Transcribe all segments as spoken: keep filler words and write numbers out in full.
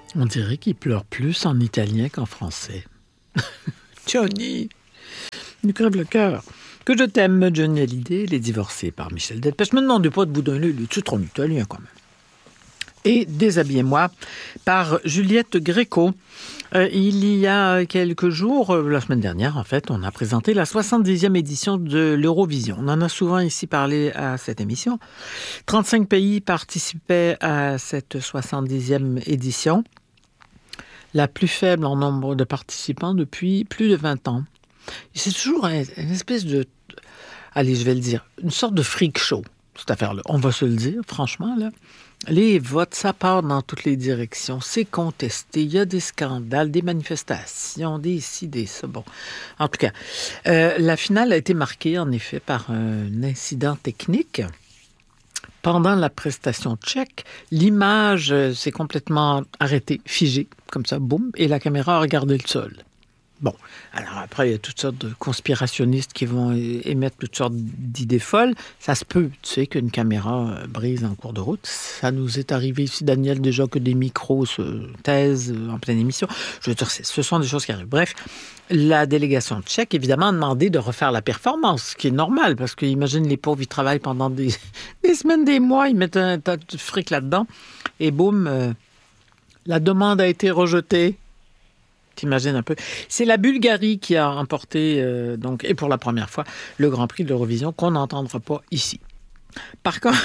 On dirait qu'il pleure plus en italien qu'en français. Johnny, il crève le cœur. Que je t'aime, Johnny Hallyday, Les Divorcés par Michel Delpech. Je me demandais pas de bout d'un lieu, le titre en italien quand même. Et Déshabillez-moi par Juliette Gréco. Euh, il y a quelques jours, euh, la semaine dernière en fait, on a présenté la soixante-dixième édition de l'Eurovision. On en a souvent ici parlé à cette émission. trente-cinq pays participaient à cette soixante-dixième édition, la plus faible en nombre de participants depuis plus de vingt ans. Et c'est toujours un, une espèce de, allez, je vais le dire, une sorte de freak show, cette affaire-là. On va se le dire, franchement, là. Les votes, ça part dans toutes les directions. C'est contesté. Il y a des scandales, des manifestations, des ci, des ça. Bon, en tout cas, euh, la finale a été marquée, en effet, par un incident technique. Pendant la prestation tchèque, l'image euh, s'est complètement arrêtée, figée, comme ça, boum, et la caméra a regardé le sol. Bon, alors après, il y a toutes sortes de conspirationnistes qui vont émettre toutes sortes d'idées folles. Ça se peut, tu sais, qu'une caméra brise en cours de route. Ça nous est arrivé ici, Daniel, déjà que des micros se taisent en pleine émission. Je veux dire, ce sont des choses qui arrivent. Bref, la délégation tchèque, évidemment, a demandé de refaire la performance, ce qui est normal, parce que imagine les pauvres, ils travaillent pendant des, des semaines, des mois, ils mettent un tas de fric là-dedans, et boum, euh, la demande a été rejetée. T'imagines un peu. C'est la Bulgarie qui a emporté, euh, donc, et pour la première fois, le Grand Prix de l'Eurovision qu'on n'entendra pas ici. Par contre,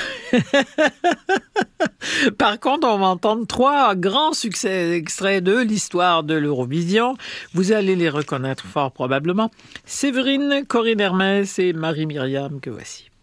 Par contre, on va entendre trois grands succès extraits de l'histoire de l'Eurovision. Vous allez les reconnaître fort probablement. Séverine, Corinne Hermès et Marie-Myriam, que voici.